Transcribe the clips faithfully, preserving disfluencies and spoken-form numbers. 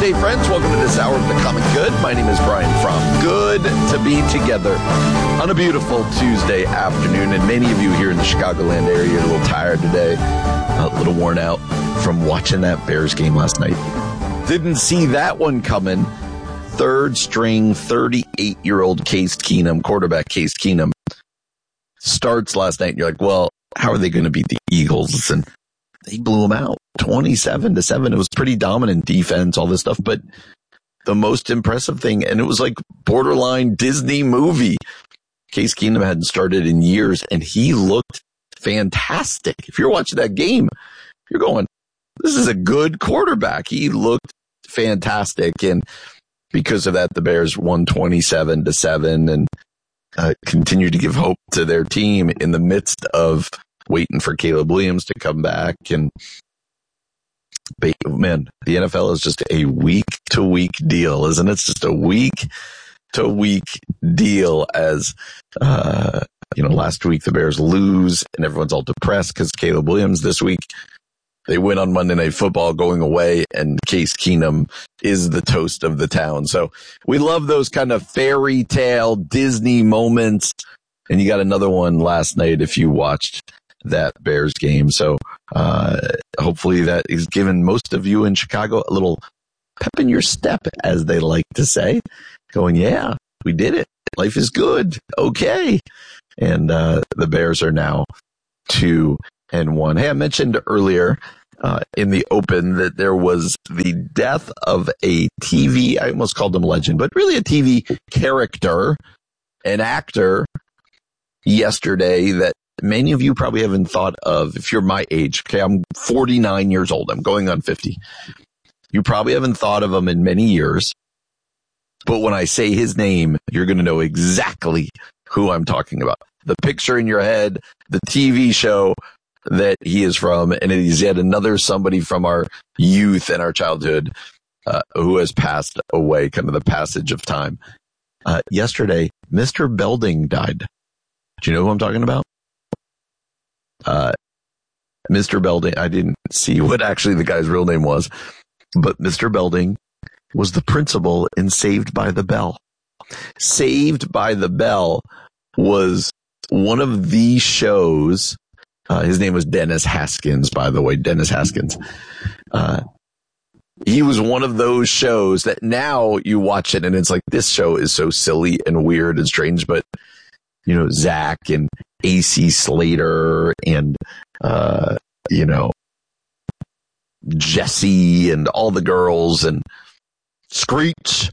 Tuesday, friends. Welcome to this hour of the Common Good. My name is Brian Fromm. Good to be together on a beautiful Tuesday afternoon. And many of you here in the Chicagoland area are a little tired today, a little worn out from watching that Bears game last night. Didn't see that one coming. Third string, thirty-eight-year-old Case Keenum, quarterback Case Keenum, starts last night. And you're like, well, how are they going to beat the Eagles? And they blew them out twenty-seven to seven. It was pretty dominant defense, all this stuff. But the most impressive thing, and it was like borderline Disney movie. Case Keenum hadn't started in years, and he looked fantastic. If you're watching that game, you're going, this is a good quarterback. He looked fantastic. And because of that, the Bears won twenty-seven to seven and uh, continue to give hope to their team in the midst of waiting for Caleb Williams to come back. And man, the N F L is just a week to week deal, isn't it? It's just a week to week deal as, uh, you know, last week the Bears lose and everyone's all depressed because Caleb Williams this week, they win on Monday Night Football going away, and Case Keenum is the toast of the town. So we love those kind of fairy tale Disney moments. And you got another one last night if you watched that Bears game. So uh hopefully that is giving most of you in Chicago a little pep in your step, as they like to say, going, yeah, we did it. Life is good. Okay. And uh the Bears are now two and one. Hey, I mentioned earlier uh in the open that there was the death of a T V, I almost called him legend, but really a T V character, an actor yesterday that many of you probably haven't thought of. If you're my age, okay, I'm forty-nine years old. I'm going on fifty. You probably haven't thought of him in many years. But when I say his name, you're going to know exactly who I'm talking about. The picture in your head, the T V show that he is from, and it is yet another somebody from our youth and our childhood uh, who has passed away, kind of the passage of time. Uh, yesterday, Mister Belding died. Do you know who I'm talking about? Uh, Mister Belding, I didn't see what actually the guy's real name was, but Mister Belding was the principal in Saved by the Bell. Saved by the Bell was one of the shows. Uh, his name was Dennis Haskins, by the way, Dennis Haskins. Uh, he was one of those shows that now you watch it and it's like, this show is so silly and weird and strange, but you know, Zach and A C Slater and, uh, you know, Jesse and all the girls and Screech.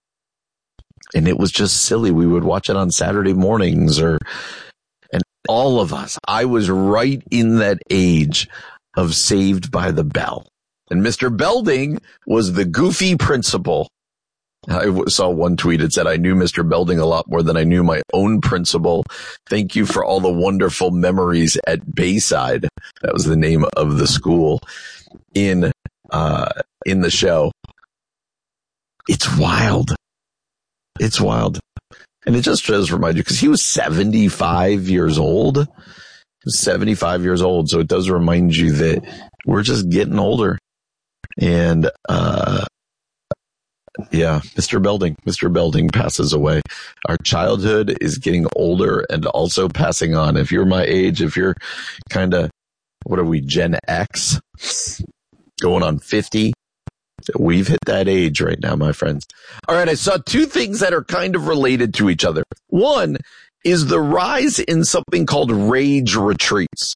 And it was just silly. We would watch it on Saturday mornings or, and all of us, I was right in that age of Saved by the Bell. And Mister Belding was the goofy principal. I saw one tweet. It said, I knew Mister Belding a lot more than I knew my own principal. Thank you for all the wonderful memories at Bayside. That was the name of the school in, uh, in the show. It's wild. It's wild. And it just does remind you, because he was seventy-five years old. He was seventy-five years old. So it does remind you that we're just getting older. And, uh, yeah, Mister Belding, Mister Belding passes away. Our childhood is getting older and also passing on. If you're my age, if you're kind of, what are we, Gen X, going on fifty, we've hit that age right now, my friends. All right, I saw two things that are kind of related to each other. One is the rise in something called rage retreats.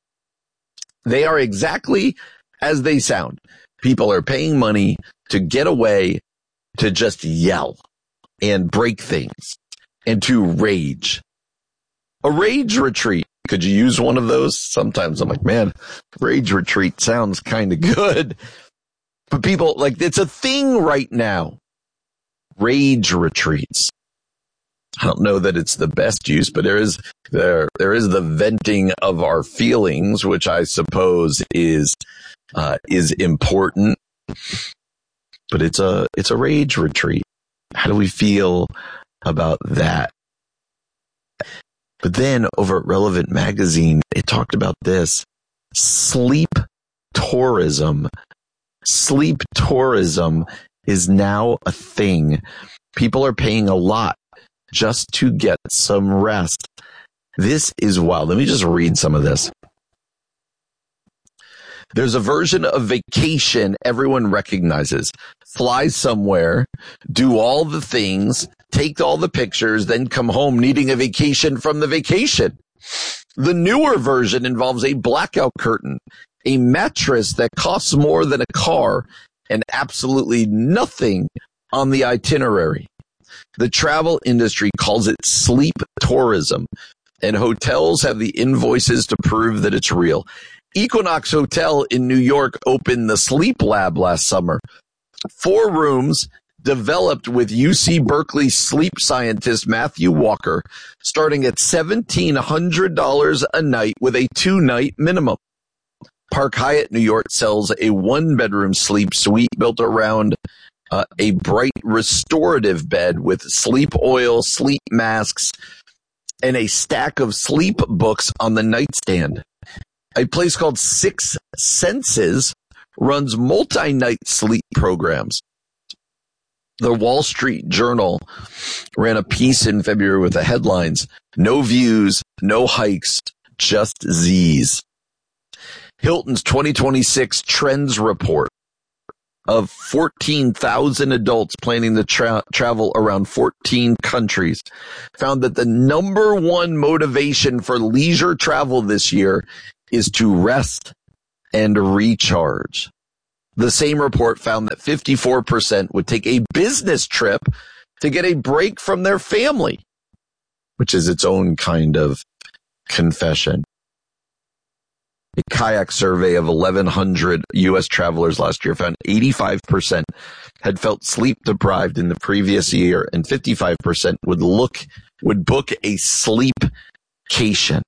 They are exactly as they sound. People are paying money to get away, to just yell and break things and to rage. A rage retreat. Could you use one of those? Sometimes I'm like, man, rage retreat sounds kind of good. But people, like, it's a thing right now. Rage retreats. I don't know that it's the best use, but there is, there, there is the venting of our feelings, which I suppose is, uh, is important. But it's a, it's a rage retreat. How do we feel about that? But then over at Relevant Magazine, it talked about this sleep tourism. Sleep tourism is now a thing. People are paying a lot just to get some rest. This is wild. Let me just read some of this. There's a version of vacation everyone recognizes. Fly somewhere, do all the things, take all the pictures, then come home needing a vacation from the vacation. The newer version involves a blackout curtain, a mattress that costs more than a car, and absolutely nothing on the itinerary. The travel industry calls it sleep tourism, and hotels have the invoices to prove that it's real. Equinox Hotel in New York opened the Sleep Lab last summer. Four rooms developed with U C Berkeley sleep scientist Matthew Walker, starting at seventeen hundred dollars a night with a two-night minimum. Park Hyatt New York sells a one-bedroom sleep suite built around uh, a bright restorative bed with sleep oil, sleep masks, and a stack of sleep books on the nightstand. A place called Six Senses runs multi-night sleep programs. The Wall Street Journal ran a piece in February with the headlines, "No views, no hikes, just Z's." Hilton's twenty twenty-six Trends Report of fourteen thousand adults planning to tra- travel around fourteen countries found that the number one motivation for leisure travel this year is to rest and recharge. The same report found that fifty-four percent would take a business trip to get a break from their family, which is its own kind of confession. A kayak survey of eleven hundred U S travelers last year found eighty-five percent had felt sleep deprived in the previous year, and fifty-five percent would look would book a sleepcation.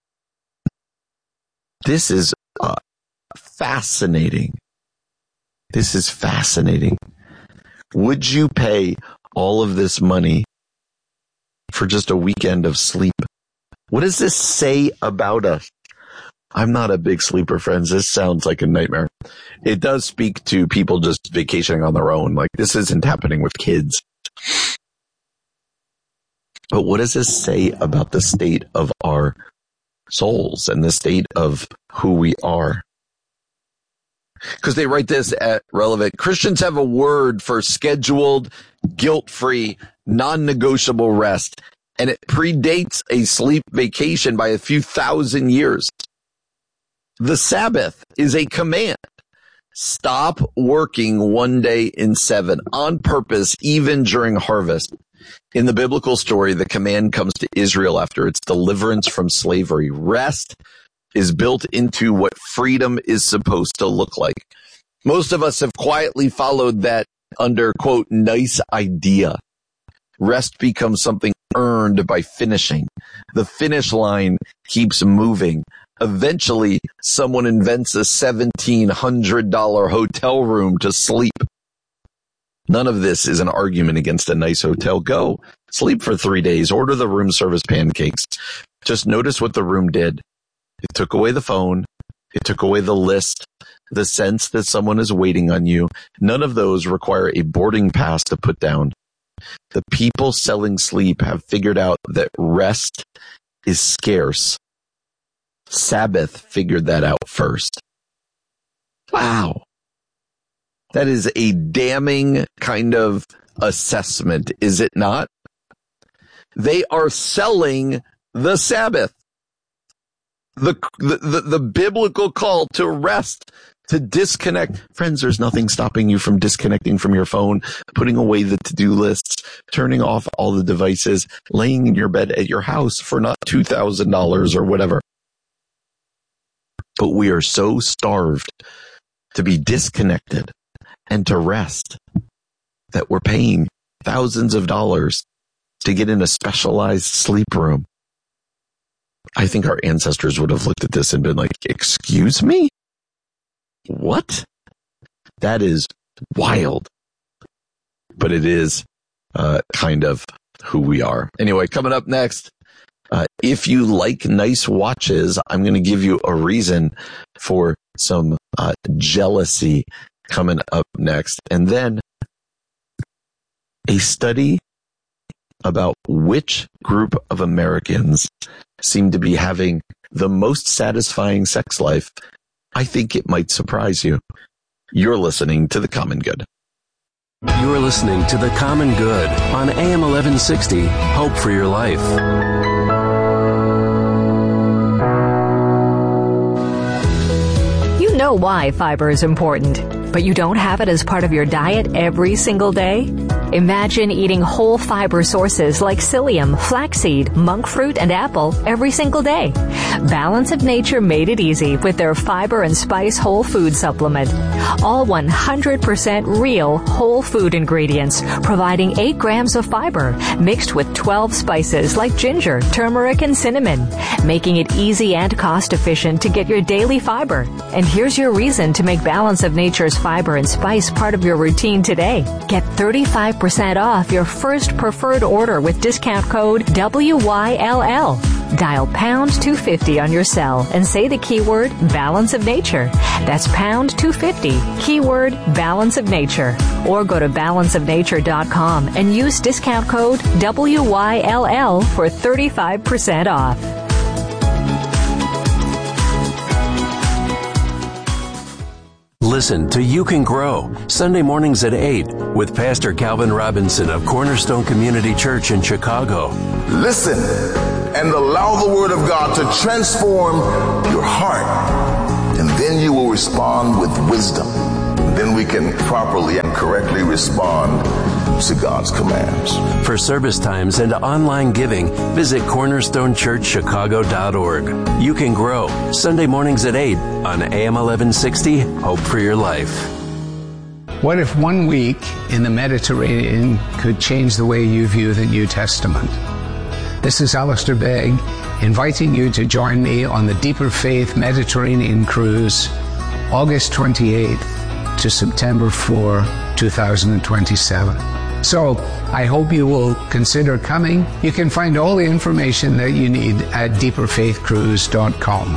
This is uh, fascinating. This is fascinating. Would you pay all of this money for just a weekend of sleep? What does this say about us? I'm not a big sleeper, friends. This sounds like a nightmare. It does speak to people just vacationing on their own. Like, this isn't happening with kids. But what does this say about the state of our souls and the state of who we are? Because they write this at Relevant. Christians have a word for scheduled, guilt-free, non-negotiable rest, and it predates a sleep vacation by a few thousand years. The Sabbath is a command. Stop working one day in seven on purpose, even during harvest. In the biblical story, the command comes to Israel after its deliverance from slavery. Rest is built into what freedom is supposed to look like. Most of us have quietly followed that under, quote, nice idea. Rest becomes something earned by finishing. The finish line keeps moving. Eventually, someone invents a seventeen hundred dollars hotel room to sleep. None of this is an argument against a nice hotel. Go. Sleep for three days. Order the room service pancakes. Just notice what the room did. It took away the phone. It took away the list, the sense that someone is waiting on you. None of those require a boarding pass to put down. The people selling sleep have figured out that rest is scarce. Sabbath figured that out first. Wow. That is a damning kind of assessment, is it not? They are selling the Sabbath. The, the, the, the biblical call to rest, to disconnect. Friends, there's nothing stopping you from disconnecting from your phone, putting away the to-do lists, turning off all the devices, laying in your bed at your house for not two thousand dollars or whatever. But we are so starved to be disconnected and to rest that we're paying thousands of dollars to get in a specialized sleep room. I think our ancestors would have looked at this and been like, excuse me? What? That is wild. But it is uh, kind of who we are. Anyway, coming up next, uh, if you like nice watches, I'm going to give you a reason for some uh, jealousy coming up next. And then a study about which group of Americans seem to be having the most satisfying sex life, I think it might surprise you. You're listening to The Common Good. You're listening to The Common Good on A M eleven sixty, Hope for Your Life. You know why fiber is important, but you don't have it as part of your diet every single day? Imagine eating whole fiber sources like psyllium, flaxseed, monk fruit, and apple every single day. Balance of Nature made it easy with their fiber and spice whole food supplement. All one hundred percent real whole food ingredients, providing eight grams of fiber mixed with twelve spices like ginger, turmeric, and cinnamon, making it easy and cost efficient to get your daily fiber. And here's your reason to make Balance of Nature's fiber and spice part of your routine today. Get thirty-five percent off your first preferred order with discount code W Y L L. Dial pound two fifty on your cell and say the keyword Balance of Nature. That's pound two fifty, keyword Balance of Nature. Or go to balance of nature dot com and use discount code W Y L L for thirty-five percent off. Listen to You Can Grow, Sunday mornings at eight with Pastor Calvin Robinson of Cornerstone Community Church in Chicago. Listen and allow the Word of God to transform your heart, and then you will respond with wisdom. Then we can properly and correctly respond to God's commands. For service times and online giving, visit cornerstone church chicago dot org. You Can Grow, Sunday mornings at eight on A M eleven sixty, Hope for Your Life. What if one week in the Mediterranean could change the way you view the New Testament? This is Alistair Begg, inviting you to join me on the Deeper Faith Mediterranean Cruise, August twenty-eighth to September fourth, twenty twenty-seven. So, I hope you will consider coming. You can find all the information that you need at deeper faith cruise dot com.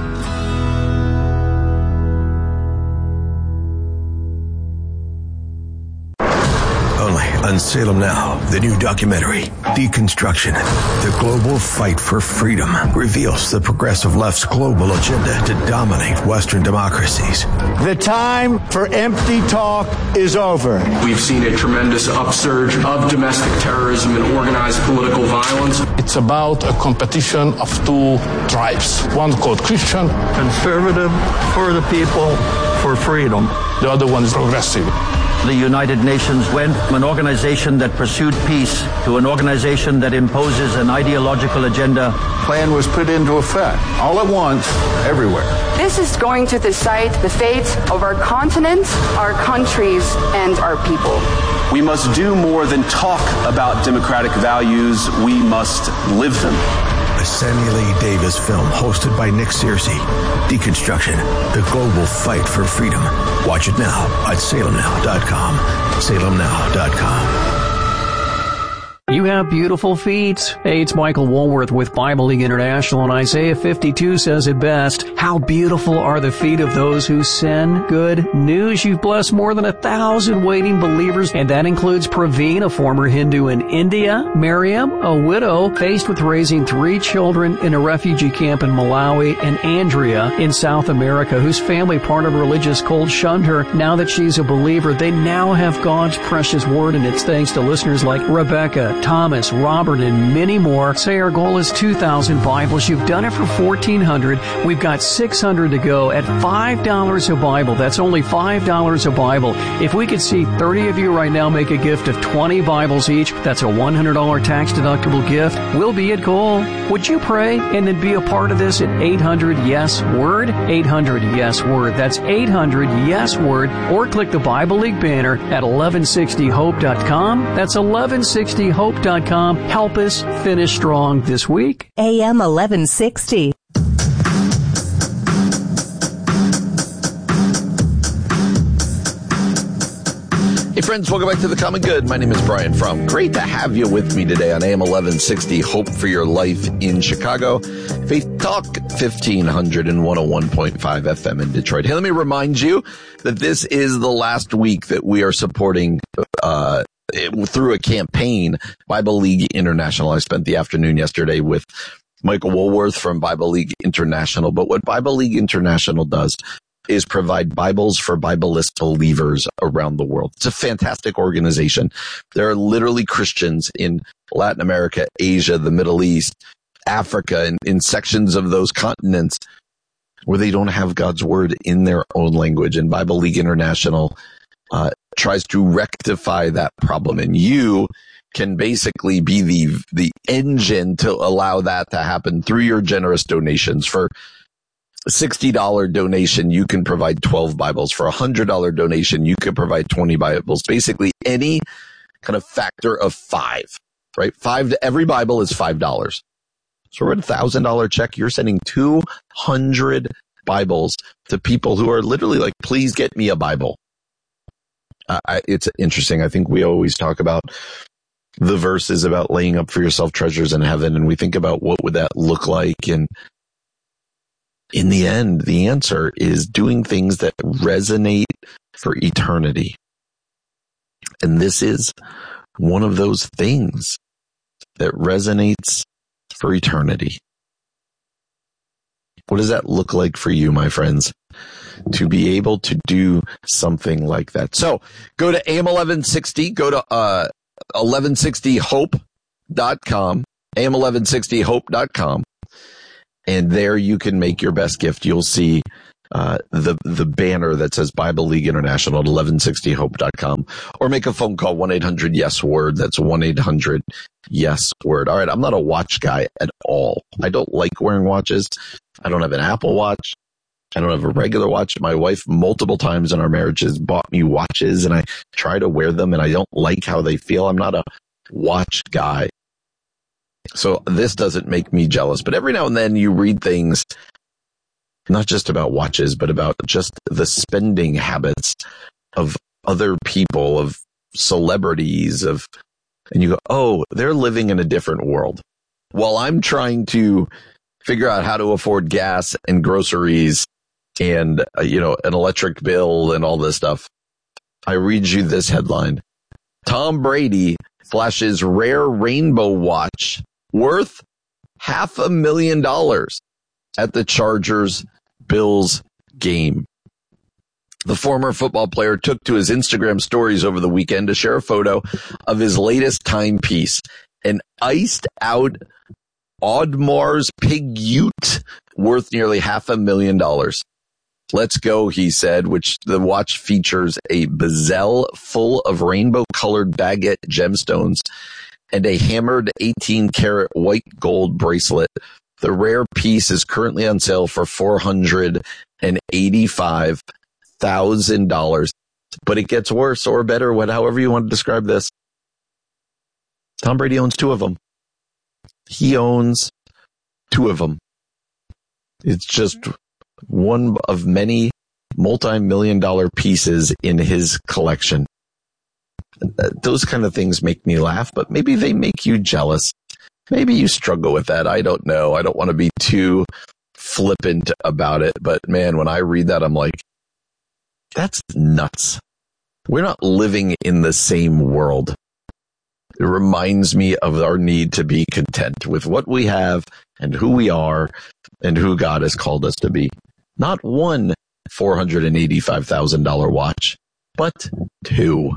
On Salem Now, the new documentary, Deconstruction, the global fight for freedom, reveals the progressive left's global agenda to dominate Western democracies. The time for empty talk is over. We've seen a tremendous upsurge of domestic terrorism and organized political violence. It's about a competition of two tribes, one called Christian, conservative for the people, for freedom. The other one is progressive. The United Nations went from an organization that pursued peace to an organization that imposes an ideological agenda. Plan was put into effect, all at once, everywhere. This is going to decide the fate of our continent, our countries, and our people. We must do more than talk about democratic values. We must live them. A Samuel A. Davis film hosted by Nick Searcy. Deconstruction, the global fight for freedom. Watch it now at salem now dot com. salem now dot com. You have beautiful feet. Hey, it's Michael Woolworth with Bible League International, and Isaiah fifty-two says it best. How beautiful are the feet of those who send good news. You've blessed more than a thousand waiting believers, and that includes Praveen, a former Hindu in India, Miriam, a widow faced with raising three children in a refugee camp in Malawi, and Andrea in South America, whose family, part of a religious cult, shunned her. Now that she's a believer, they now have God's precious word, and it's thanks to listeners like Rebecca, Thomas, Robert, and many more. Say our goal is two thousand Bibles. You've done it for fourteen hundred. We've got six hundred to go at five dollars a Bible. That's only five dollars a Bible. If we could see thirty of you right now make a gift of twenty Bibles each, that's a one hundred dollars tax-deductible gift. We'll be at goal. Would you pray and then be a part of this at eight hundred yes word? eight hundred yes word. That's eight hundred yes word. Or click the Bible League banner at eleven sixty hope dot com. That's eleven sixty hope dot com. Help us finish strong this week. A M eleven sixty. Hey friends, welcome back to The Common Good. My name is Brian Fromm. Great to have you with me today on A M eleven sixty, Hope for Your Life in Chicago. Faith Talk fifteen hundred and one oh one point five F M in Detroit. Hey, let me remind you that this is the last week that we are supporting uh it, through a campaign, Bible League International. I spent the afternoon yesterday with Michael Woolworth from Bible League International. But what Bible League International does is provide Bibles for Bibleless believers around the world. It's a fantastic organization. There are literally Christians in Latin America, Asia, the Middle East, Africa, and in sections of those continents where they don't have God's word in their own language. And Bible League International uh, tries to rectify that problem. And you can basically be the the engine to allow that to happen through your generous donations. For a sixty dollars donation, you can provide twelve Bibles. For a one hundred dollars donation, you can provide twenty Bibles. Basically, any kind of factor of five, right? Five to every Bible is five dollars. So we're at a one thousand dollars check. You're sending two hundred Bibles to people who are literally like, please get me a Bible. Uh, I, it's interesting. I think we always talk about the verses about laying up for yourself treasures in heaven, and we think about what would that look like. And in the end, the answer is doing things that resonate for eternity. And this is one of those things that resonates for eternity. What does that look like for you, my friends, to be able to do something like that? So go to A M eleven sixty, go to uh, eleven sixty hope dot com, A M eleven sixty hope dot com, and there you can make your best gift. You'll see uh, the the banner that says Bible League International at eleven sixty hope dot com, or make a phone call, one eight hundred yes word. That's one eight hundred yes word. All right, I'm not a watch guy at all. I don't like wearing watches. I don't have an Apple Watch. I don't have a regular watch. My wife, multiple times in our marriage, has bought me watches, and I try to wear them, and I don't like how they feel. I'm not a watch guy. So this doesn't make me jealous. But every now and then you read things, not just about watches, but about just the spending habits of other people, of celebrities, of, and you go, oh, they're living in a different world. While I'm trying to figure out how to afford gas and groceries and, uh, you know, an electric bill and all this stuff, I read you this headline. Tom Brady flashes rare rainbow watch worth half a million dollars at the Chargers-Bills game. The former football player took to his Instagram stories over the weekend to share a photo of his latest timepiece, an iced out Audemars Piguet worth nearly half a million dollars. Let's go, he said, which the watch features a bezel full of rainbow-colored baguette gemstones and a hammered eighteen karat white gold bracelet. The rare piece is currently on sale for four hundred eighty-five thousand dollars. But it gets worse or better, what, however you want to describe this. Tom Brady owns two of them. He owns two of them. It's just one of many multi-million dollar pieces in his collection. Those kind of things make me laugh, but maybe they make you jealous. Maybe you struggle with that. I don't know. I don't want to be too flippant about it, but man, when I read that, I'm like, that's nuts. We're not living in the same world. It reminds me of our need to be content with what we have and who we are and who God has called us to be. Not one four hundred eighty-five thousand dollars watch, but two.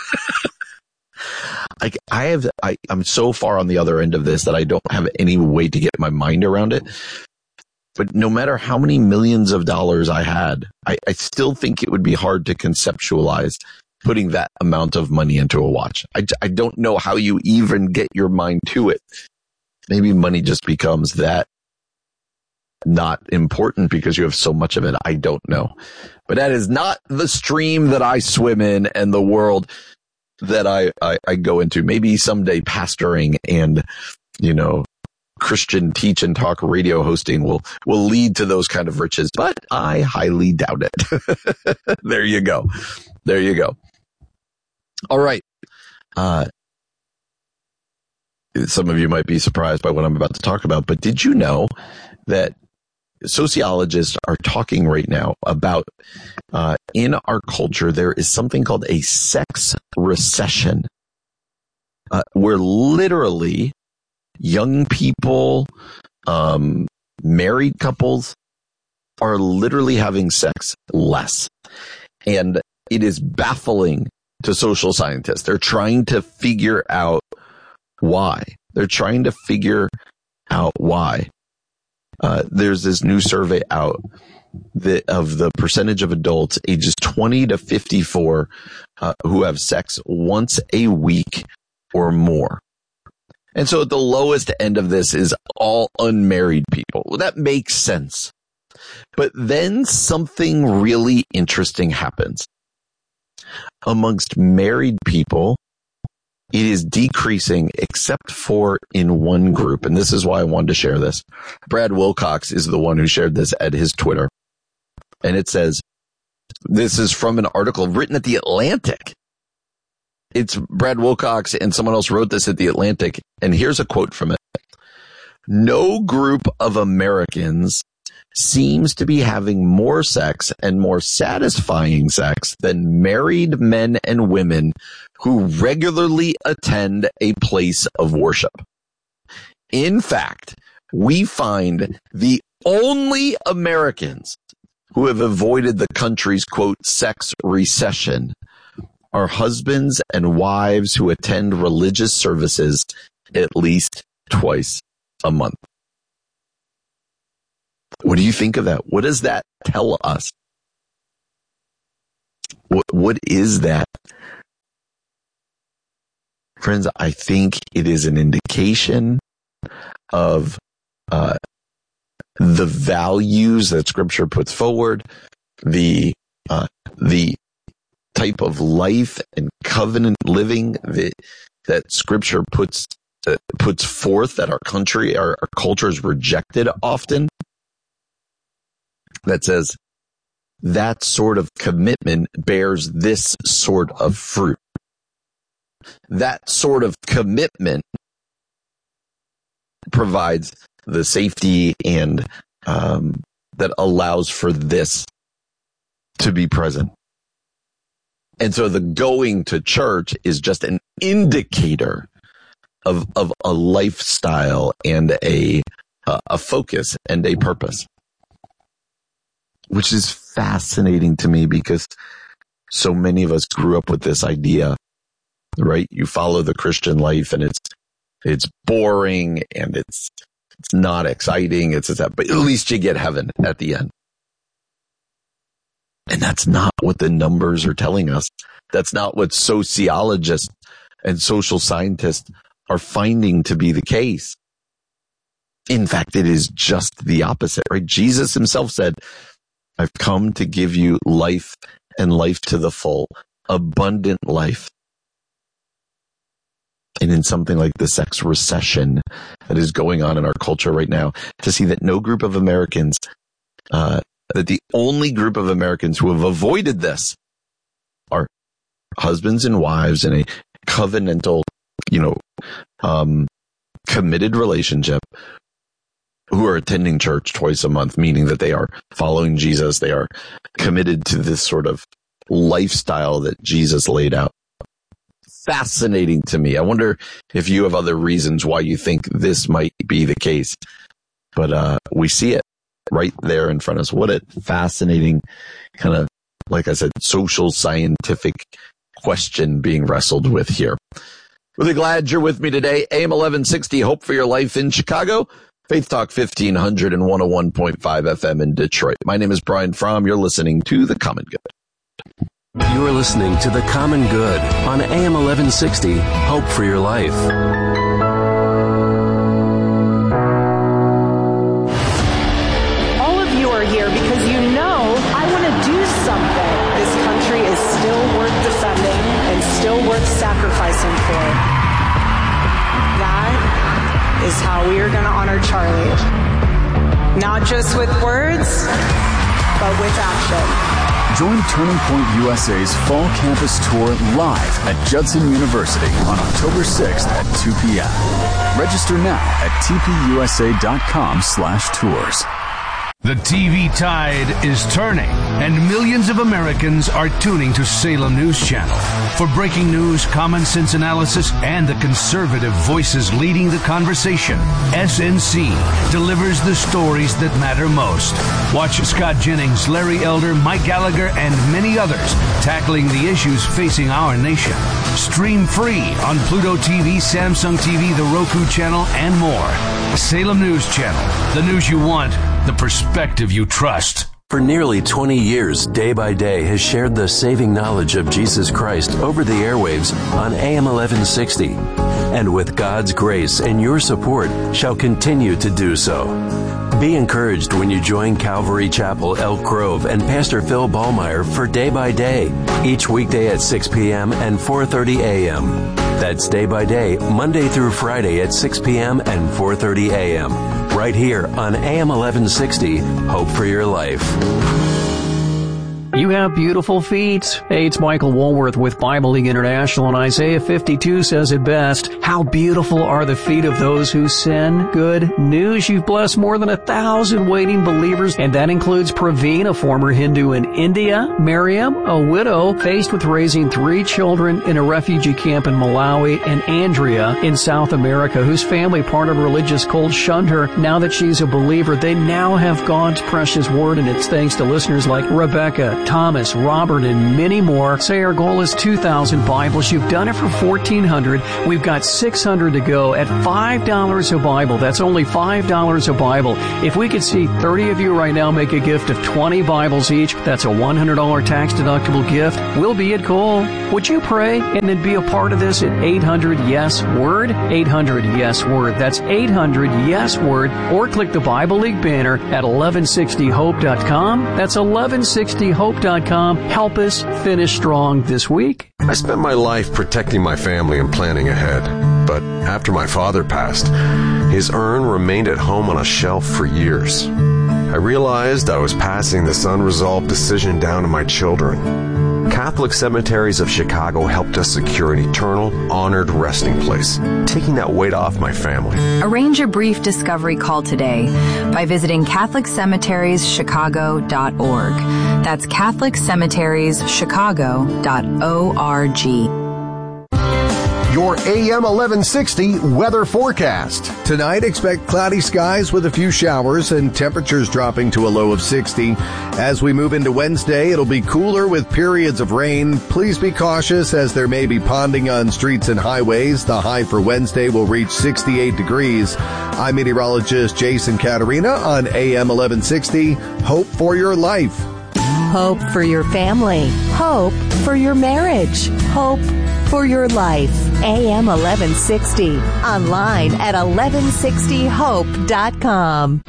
I, I have, I, I'm so far on the other end of this that I don't have any way to get my mind around it. But no matter how many millions of dollars I had, I, I still think it would be hard to conceptualize putting that amount of money into a watch. I, I don't know how you even get your mind to it. Maybe money just becomes that not important because you have so much of it. I don't know. But that is not the stream that I swim in and the world that I, I, I go into. Maybe someday pastoring and, you know, Christian teach and talk radio hosting will, will lead to those kind of riches, but I highly doubt it. There you go. There you go. All right. Uh, some of you might be surprised by what I'm about to talk about, but did you know that sociologists are talking right now about, uh, in our culture, there is something called a sex recession. uh, where literally young people, um, married couples are literally having sex less. And it is baffling to social scientists. They're trying to figure out why. They're trying to figure out why. Uh, there's this new survey out that of the percentage of adults ages twenty to fifty-four uh, who have sex once a week or more. And so at the lowest end of this is all unmarried people. Well, that makes sense. But then something really interesting happens. Amongst married people, it is decreasing except for in one group. And this is why I wanted to share this. Brad Wilcox is the one who shared this at his Twitter. And it says, this is from an article written at The Atlantic. It's Brad Wilcox and someone else wrote this at The Atlantic. And here's a quote from it. No group of Americans seems to be having more sex and more satisfying sex than married men and women who regularly attend a place of worship. In fact, we find the only Americans who have avoided the country's, quote, sex recession are husbands and wives who attend religious services at least twice a month. What do you think of that? What does that tell us? What, what is that? Friends, I think it is an indication of uh, the values that Scripture puts forward, the uh, the type of life and covenant living that that Scripture puts uh, puts forth that our country, our, our culture has rejected often. That says that sort of commitment bears this sort of fruit. That sort of commitment provides the safety and um, that allows for this to be present. And so the going to church is just an indicator of of a lifestyle and a uh, a focus and a purpose, which is fascinating to me because so many of us grew up with this idea, right? You follow the Christian life and it's it's boring and it's it's not exciting. It's, it's that, but at least you get heaven at the end. And that's not what the numbers are telling us. That's not what sociologists and social scientists are finding to be the case. In fact, it is just the opposite, right? Jesus himself said, I've come to give you life and life to the full, abundant life. And in something like the sex recession that is going on in our culture right now, to see that no group of Americans, uh, that the only group of Americans who have avoided this are husbands and wives in a covenantal, you know, um, committed relationship who are attending church twice a month, meaning that they are following Jesus. They are committed to this sort of lifestyle that Jesus laid out. Fascinating to me. I wonder if you have other reasons why you think this might be the case. But uh, we see it right there in front of us. What a fascinating kind of, like I said, social scientific question being wrestled with here. Really glad you're with me today. A M eleven sixty, Hope for Your Life in Chicago. Faith Talk fifteen hundred and one oh one point five F M in Detroit. My name is Brian Fromm. You're listening to The Common Good. You are listening to The Common Good on A M eleven sixty, Hope for Your Life. All of you are here because you know I want to do something. This country is still worth defending and still worth sacrificing for. That is how we are going to honor Charlie. Not just with words, but with action. Join Turning Point U S A's Fall Campus Tour live at Judson University on October sixth at two p.m. Register now at tpusa.com slash tours. The T V tide is turning, and millions of Americans are tuning to Salem News Channel. For breaking news, common sense analysis, and the conservative voices leading the conversation, S N C delivers the stories that matter most. Watch Scott Jennings, Larry Elder, Mike Gallagher, and many others tackling the issues facing our nation. Stream free on Pluto T V, Samsung T V, the Roku channel, and more. Salem News Channel, the news you want, the perspective you trust. For nearly twenty years, Day by Day has shared the saving knowledge of Jesus Christ over the airwaves on A M eleven sixty. And with God's grace and your support, shall continue to do so. Be encouraged when you join Calvary Chapel, Elk Grove, and Pastor Phil Ballmeyer for Day by Day, each weekday at six p.m. and four thirty a.m. That's Day by Day, Monday through Friday at six p.m. and four thirty a.m. right here on A M eleven sixty, Hope for Your Life. You have beautiful feet. Hey, it's Michael Woolworth with Bible League International, and Isaiah fifty-two says it best. How beautiful are the feet of those who send good news. You've blessed more than a thousand waiting believers, and that includes Praveen, a former Hindu in India, Miriam, a widow faced with raising three children in a refugee camp in Malawi, and Andrea in South America, whose family, part of a religious cult, shunned her. Now that she's a believer, they now have God's precious word, and it's thanks to listeners like Rebecca, Thomas, Robert, and many more. Say our goal is two thousand Bibles. You've done it for fourteen hundred. We've got six hundred to go at five dollars a Bible. That's only five dollars a Bible. If we could see thirty of you right now make a gift of twenty Bibles each, that's a one hundred dollars tax-deductible gift. We'll be at goal. Would you pray and then be a part of this at eight hundred yes word? eight hundred yes word. That's eight hundred yes word. Or click the Bible League banner at eleven sixty hope dot com. That's eleven sixty hope dot com. Help us finish strong this week. I spent my life protecting my family and planning ahead. But after my father passed, his urn remained at home on a shelf for years. I realized I was passing this unresolved decision down to my children. Catholic Cemeteries of Chicago helped us secure an eternal, honored resting place, taking that weight off my family. Arrange a brief discovery call today by visiting Catholic Cemeteries Chicago dot org. That's Catholic Cemeteries Chicago dot org. Your A M eleven sixty weather forecast. Tonight, expect cloudy skies with a few showers and temperatures dropping to a low of sixty. As we move into Wednesday, it'll be cooler with periods of rain. Please be cautious as there may be ponding on streets and highways. The high for Wednesday will reach sixty-eight degrees. I'm meteorologist Jason Caterina on A M eleven sixty. Hope for your life. Hope for your family. Hope for your marriage. Hope for your life. A M eleven sixty. Online at eleven sixty hope dot com.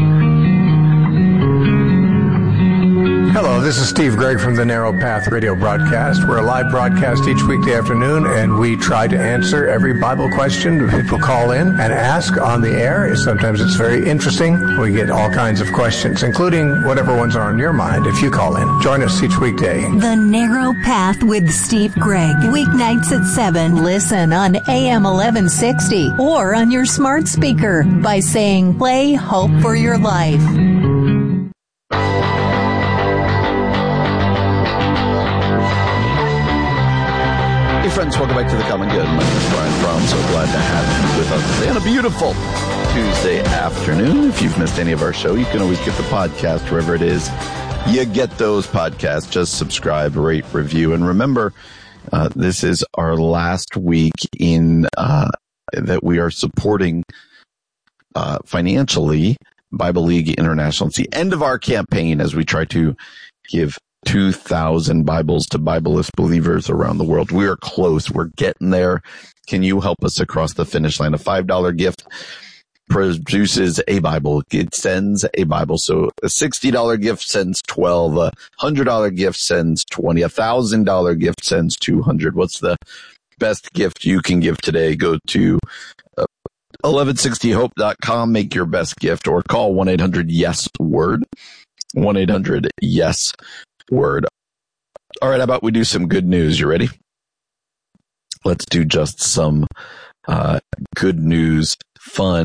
Hello, this is Steve Gregg from the Narrow Path Radio broadcast. We're a live broadcast each weekday afternoon, and we try to answer every Bible question people call in and ask on the air. Sometimes it's very interesting. We get all kinds of questions, including whatever ones are on your mind if you call in. Join us each weekday. The Narrow Path with Steve Gregg. Weeknights at seven. Listen on A M eleven sixty or on your smart speaker by saying, play Hope for Your Life. Hey friends, welcome back to The Common Good. My name is Brian Fromm. So glad to have you with us today on a beautiful Tuesday afternoon. If you've missed any of our show, you can always get the podcast wherever it is you get those podcasts. Just subscribe, rate, review, and remember, uh, this is our last week in uh, that we are supporting uh, financially Bible League International. It's the end of our campaign as we try to give two thousand Bibles to Bibleless believers around the world. We are close. We're getting there. Can you help us across the finish line? A five dollar gift produces a Bible. It sends a Bible. So a sixty dollar gift sends twelve. A one hundred dollar gift sends twenty. A one thousand dollar gift sends two hundred. What's the best gift you can give today? Go to uh, eleven sixty hope dot com. Make your best gift or call one eight hundred yes word. one eight hundred yes word. All right, how about we do some good news? You ready? Let's do just some uh good news, fun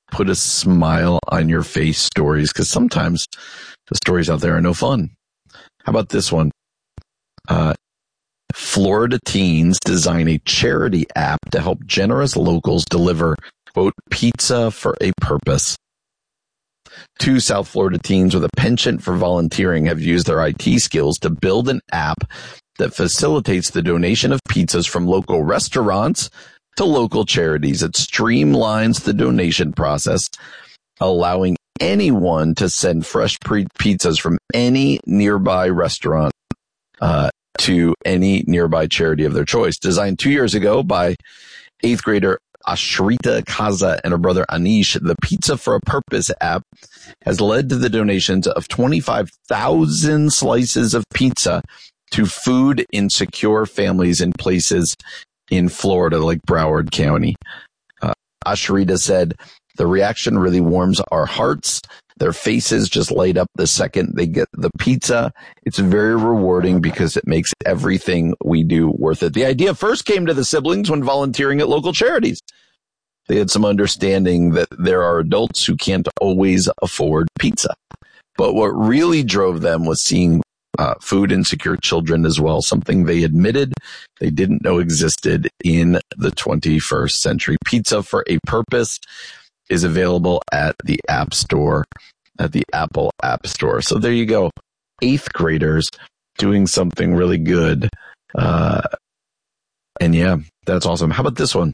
put a smile on your face stories, because sometimes the stories out there are no fun. How about this one? Uh, Florida teens design a charity app to help generous locals deliver, quote, pizza for a purpose. Two South Florida teens with a penchant for volunteering have used their I T skills to build an app that facilitates the donation of pizzas from local restaurants to local charities. It streamlines the donation process, allowing anyone to send fresh pre- pizzas from any nearby restaurant uh, to any nearby charity of their choice. Designed two years ago by eighth grader Ashrita Kaza and her brother Anish, the Pizza for a Purpose app has led to the donations of twenty-five thousand slices of pizza to food insecure families in places in Florida like Broward County. Uh, Ashrita said, the reaction really warms our hearts. Their faces just light up the second they get the pizza. It's very rewarding because it makes everything we do worth it. The idea first came to the siblings when volunteering at local charities. They had some understanding that there are adults who can't always afford pizza. But what really drove them was seeing uh, food insecure children as well, something they admitted they didn't know existed in the twenty-first century. Pizza for a Purpose is available at the App Store, at the Apple App Store. So there you go. Eighth graders doing something really good. Uh, and yeah, that's awesome. How about this one?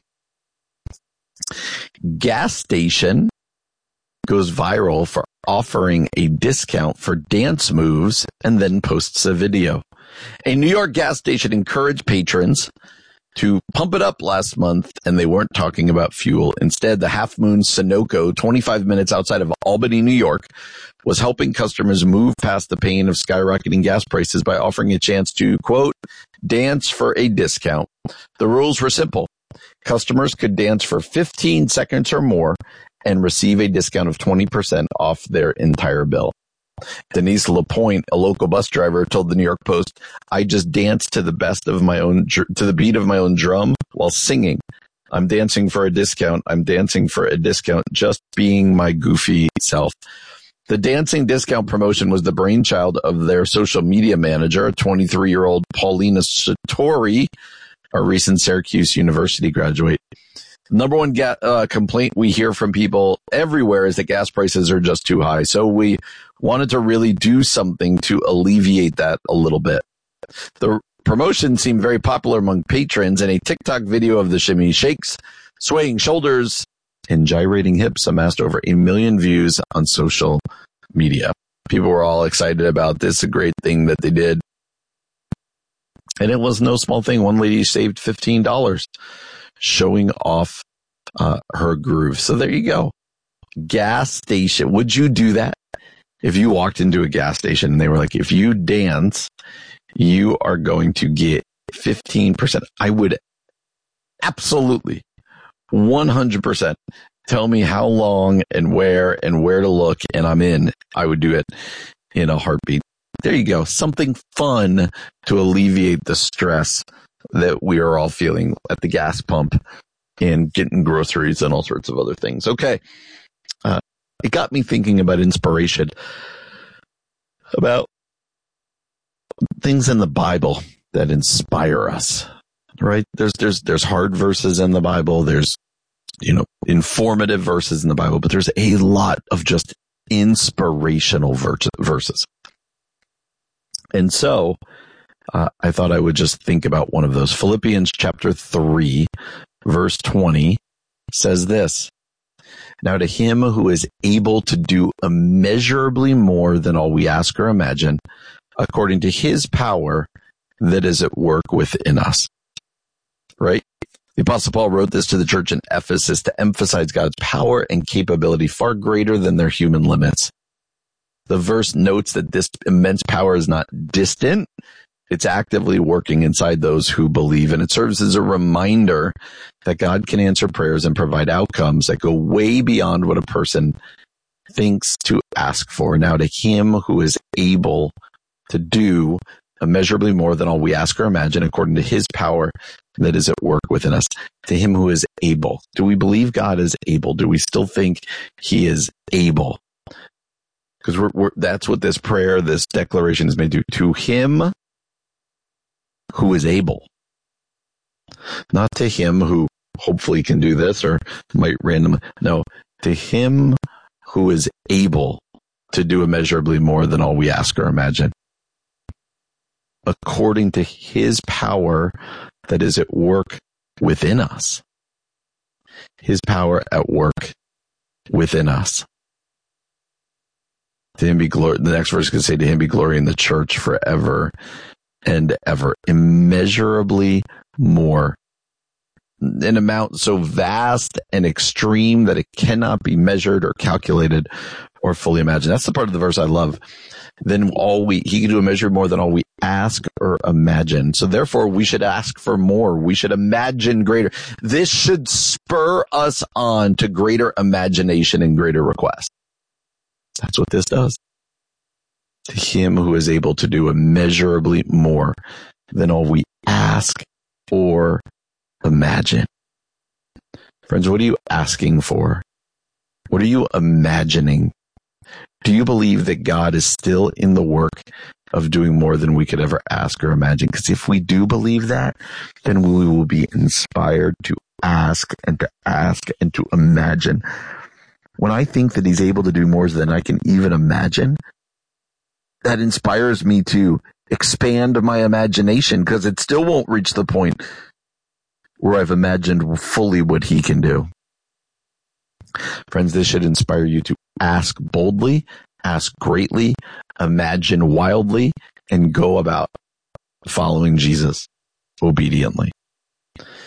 Gas station goes viral for offering a discount for dance moves and then posts a video. A New York gas station encouraged patrons to pump it up last month, and they weren't talking about fuel. Instead, the Half Moon Sunoco, twenty-five minutes outside of Albany, New York, was helping customers move past the pain of skyrocketing gas prices by offering a chance to, quote, dance for a discount. The rules were simple. Customers could dance for fifteen seconds or more and receive a discount of twenty percent off their entire bill. Denise LaPointe, a local bus driver, told the New York Post, I just dance to the best of my own, to the beat of my own drum while singing. I'm dancing for a discount. I'm dancing for a discount, just being my goofy self. The dancing discount promotion was the brainchild of their social media manager, a twenty-three-year-old Paulina Satori, a recent Syracuse University graduate. Number one ga- uh, complaint we hear from people everywhere is that gas prices are just too high. So we wanted to really do something to alleviate that a little bit. The promotion seemed very popular among patrons, and a TikTok video of the shimmy shakes, swaying shoulders, and gyrating hips amassed over a million views on social media. People were all excited about this, a great thing that they did. And it was no small thing. One lady saved fifteen dollars showing off uh, her groove. So there you go. Gas station. Would you do that? If you walked into a gas station and they were like, if you dance, you are going to get fifteen percent. I would absolutely one hundred percent tell me how long and where and where to look, and I'm in. I would do it in a heartbeat. There you go. Something fun to alleviate the stress that we are all feeling at the gas pump and getting groceries and all sorts of other things. Okay. Uh, it got me thinking about inspiration, about things in the Bible that inspire us, right? There's, there's, there's hard verses in the Bible. There's, you know, informative verses in the Bible, but there's a lot of just inspirational ver- verses. And so, uh, I thought I would just think about one of those. Philippians chapter three, verse twenty says this, now to him who is able to do immeasurably more than all we ask or imagine, according to his power that is at work within us. Right? The Apostle Paul wrote this to the church in Ephesus to emphasize God's power and capability far greater than their human limits. The verse notes that this immense power is not distant. It's actively working inside those who believe, and it serves as a reminder that God can answer prayers and provide outcomes that go way beyond what a person thinks to ask for. Now to him who is able to do immeasurably more than all we ask or imagine, according to his power that is at work within us. To him who is able. Do we believe God is able? Do we still think he is able? Because we're, we're, that's what this prayer, this declaration is made to. To him who is able. Not to him who hopefully can do this or might randomly. No, to him who is able to do immeasurably more than all we ask or imagine. According to his power that is at work within us. His power at work within us. To him be glory. The next verse can say, to him be glory in the church forever and ever. Immeasurably more. An amount so vast and extreme that it cannot be measured or calculated or fully imagined. That's the part of the verse I love. Then all we, he can do a measure more than all we ask or imagine. So therefore we should ask for more. We should imagine greater. This should spur us on to greater imagination and greater request. That's what this does. To him who is able to do immeasurably more than all we ask or imagine. Friends, what are you asking for? What are you imagining? Do you believe that God is still in the work of doing more than we could ever ask or imagine? Because if we do believe that, then we will be inspired to ask and to ask and to imagine. When I think that he's able to do more than I can even imagine, that inspires me to expand my imagination, because it still won't reach the point where I've imagined fully what he can do. Friends, this should inspire you to ask boldly, ask greatly, imagine wildly, and go about following Jesus obediently.